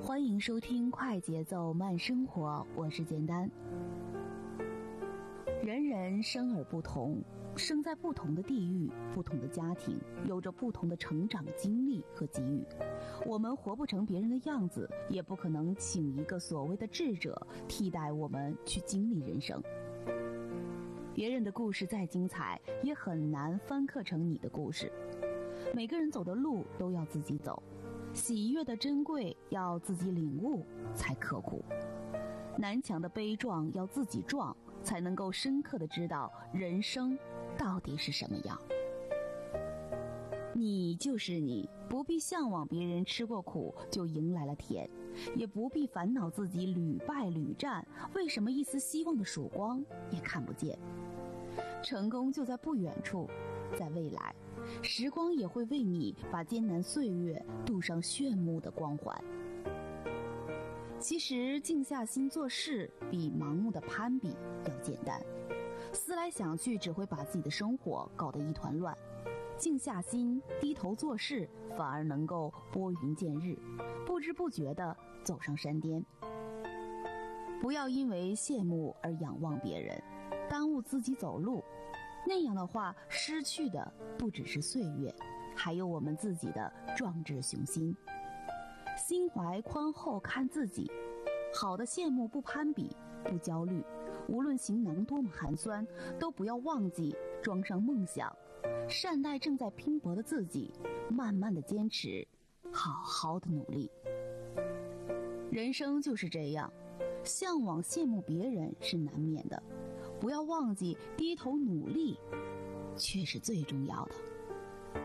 欢迎收听快节奏慢生活，我是简单。人人生而不同，生在不同的地域、不同的家庭，有着不同的成长经历和机遇。我们活不成别人的样子，也不可能请一个所谓的智者替代我们去经历人生。别人的故事再精彩，也很难翻刻成你的故事。每个人走的路都要自己走，喜悦的珍贵要自己领悟才刻苦，南墙的悲壮要自己撞，才能够深刻地知道人生到底是什么样。你就是你，不必向往别人吃过苦就迎来了甜，也不必烦恼自己屡败屡战，为什么一丝希望的曙光也看不见。成功就在不远处，在未来，时光也会为你把艰难岁月镀上炫目的光环。其实静下心做事比盲目的攀比要简单，思来想去只会把自己的生活搞得一团乱。静下心低头做事，反而能够拨云见日，不知不觉地走上山巅。不要因为羡慕而仰望别人，耽误自己走路，那样的话失去的不只是岁月，还有我们自己的壮志雄心。心怀宽厚看自己，好的羡慕不攀比，不焦虑，无论行囊多么寒酸，都不要忘记装上梦想，善待正在拼搏的自己，慢慢的坚持，好好的努力。人生就是这样，向往羡慕别人是难免的，不要忘记低头努力却是最重要的。